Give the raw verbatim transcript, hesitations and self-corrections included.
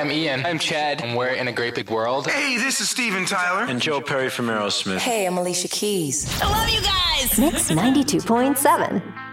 I'm Ian. I'm Chad. And we're in a great big world. Hey, this is Steven Tyler. And Joe Perry from Aerosmith. Hey, I'm Alicia Keys. I love you guys. Mix ninety-two point seven.